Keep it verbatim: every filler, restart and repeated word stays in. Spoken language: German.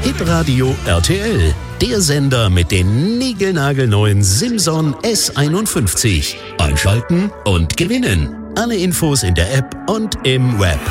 Hitradio R T L, der Sender mit den niegelnagelneuen Simson S einundfünfzig. Einschalten und gewinnen. Alle Infos in der App und im Web.